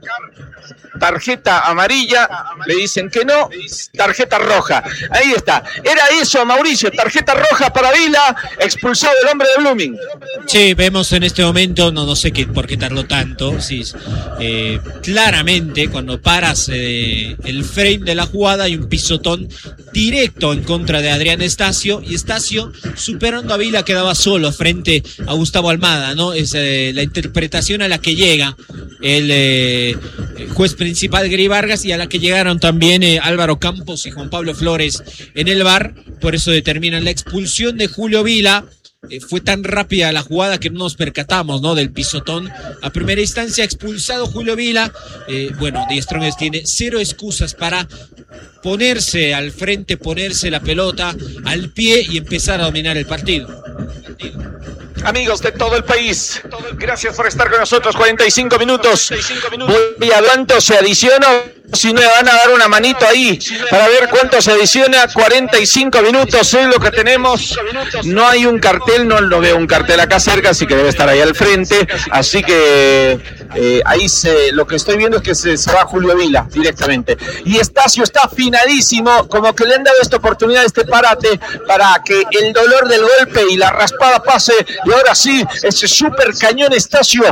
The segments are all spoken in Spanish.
tarjeta amarilla, le dicen que no, tarjeta roja. Ahí está. Era eso, Mauricio, tarjeta roja para Vila, expulsado el hombre de Blooming. Sí, vemos en este momento, no sé por qué tardó tanto, sí, claramente cuando paras el frame de la jugada hay un pisotón directo en contra de Adrián Estacio, y Estacio, superando a Vila, quedaba solo frente a Gustavo Almada, ¿no? Es la interpretación a la que llega el juez principal Gary Vargas, y a la que llegaron también Álvaro Campos y Juan Pablo Flores en el VAR. Por eso determinan la expulsión de Julio Vila. Fue tan rápida la jugada que no nos percatamos, ¿no?, del pisotón. A primera instancia expulsado Julio Vila. Bueno, Die Strongest tiene cero excusas para ponerse al frente, ponerse la pelota al pie y empezar a dominar el partido. Amigos de todo el país, gracias por estar con nosotros. 45 minutos. Voy a cuánto se adiciona. Si no, me van a dar una manito ahí para ver cuánto se adiciona. 45 minutos es lo que tenemos. No hay un cartel, no lo veo un cartel acá cerca, así que debe estar ahí al frente. Así que ahí lo que estoy viendo es que se va Julio Vila directamente. Y Estacio está afinadísimo, como que le han dado esta oportunidad, este parate, para que el dolor del golpe y la raspada pase. Y ahora sí, ese super cañón Estacio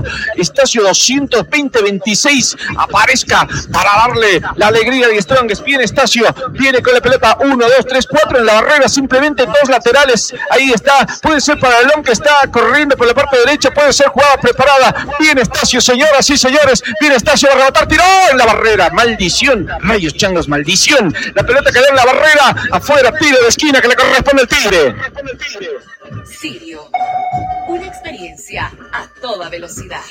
220-26 aparezca para darle la alegría de Strongest. Viene Estacio, viene con la pelota 1, 2, 3, 4 en la barrera, simplemente dos laterales. Ahí está, puede ser para León, que está corriendo por la parte derecha, puede ser jugada preparada. Viene Estacio, señoras y señores, viene Estacio a rematar, tiró en la barrera, maldición, rayos changos, maldición. La pelota cayó en la barrera, afuera, tiro de esquina que le corresponde al Tigre. Sirio, una experiencia a toda velocidad.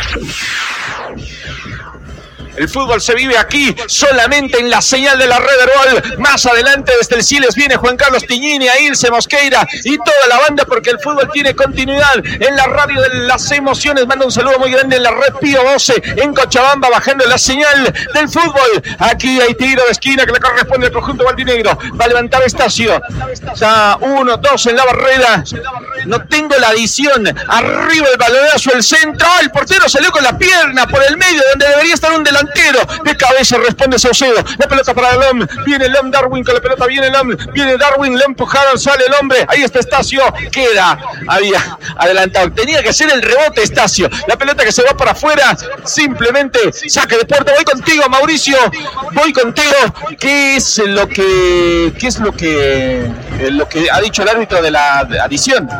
El fútbol se vive aquí, solamente en la señal de la red Herbal. Más adelante desde el Siles viene Juan Carlos Tiñini, Ailce Mosqueira y toda la banda, porque el fútbol tiene continuidad en la radio de las emociones. Manda un saludo muy grande en la red Pío 12 en Cochabamba, bajando la señal del fútbol. Aquí hay tiro de esquina que le corresponde al conjunto baldinegro. Va a levantar Estacio. Está 1, 2 en la barrera. No tengo la adición. Arriba el balonazo, el centro. El portero salió con la pierna por el medio, donde debería estar un delantero. De cabeza responde Saucedo. La pelota para Lom. Viene Lom, Darwin con la pelota. Viene Lom, viene Darwin. Le empujaron, sale el hombre. Ahí está Estacio. Queda. Había adelantado. Tenía que ser el rebote Estacio. La pelota que se va para afuera. Simplemente saque de puerta. Voy contigo, Mauricio. Voy contigo. ¿Qué es lo que ha dicho el árbitro de la adición?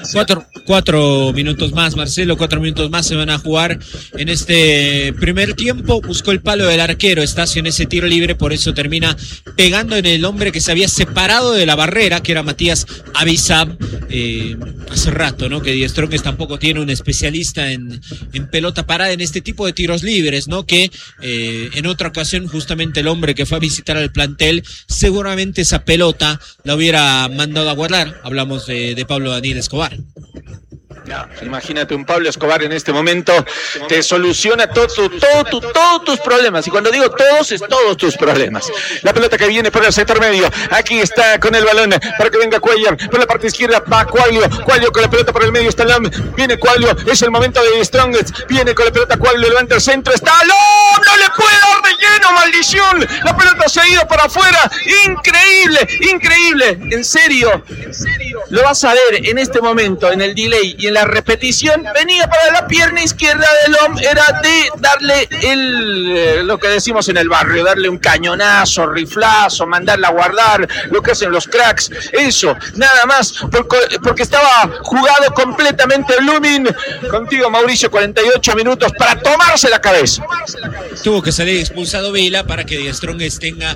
4 minutos más, Marcelo. 4 minutos más se van a jugar en este primer tiempo. Buscó el palo del arquero Estacio en ese tiro libre, por eso termina pegando en el hombre que se había separado de la barrera, que era Matías Abisab. Hace rato, ¿no?, que Die Strongest tampoco tiene un especialista en pelota parada en este tipo de tiros libres, ¿no?, que en otra ocasión justamente el hombre que fue a visitar al plantel, seguramente esa pelota la hubiera mandado a guardar. Hablamos de Pablo Daniel Escobar. Ya, imagínate, un Pablo Escobar en este momento te soluciona todos tus problemas. Y cuando digo todos, es todos tus problemas. La pelota que viene por el sector medio. Aquí está con el balón para que venga Cuellar. Por la parte izquierda va Cuaglio con la pelota por el medio. Está Lam. Viene Cuaglio. Es el momento de Strongest. Viene con la pelota Cuaglio. Levanta el centro. Está Lam. No le puede dar de lleno. Maldición. La pelota se ha ido para afuera. Increíble. En serio. Lo vas a ver en este momento, en el delay y en la repetición. Venía para la pierna izquierda del hombre. Era de darle lo que decimos en el barrio, darle un cañonazo, riflazo, mandarla a guardar, lo que hacen los cracks. Eso, nada más, porque estaba jugado completamente Blooming. Contigo, Mauricio, 48 minutos para tomarse la cabeza. Tuvo que salir expulsado Vila para que Die Strongest tenga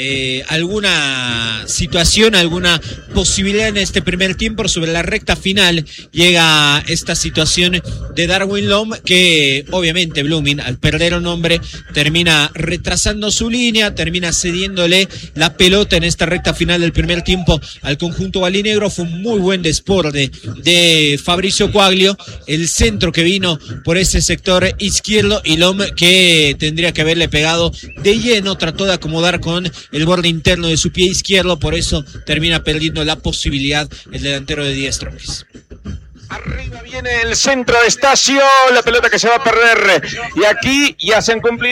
alguna situación, alguna posibilidad en este primer tiempo. Sobre la recta final llega esta situación de Darwin Lom, que obviamente Blooming, al perder un hombre, termina retrasando su línea, termina cediéndole la pelota en esta recta final del primer tiempo al conjunto balinegro. Fue un muy buen desborde de Fabricio Cuaglio, el centro que vino por ese sector izquierdo, y Lom, que tendría que haberle pegado de lleno, trató de acomodar con el borde interno de su pie izquierdo, por eso termina perdiendo la posibilidad el delantero de Die Strongest. Arriba viene el centro de Estacio, la pelota que se va a perder, y aquí ya se han cumplido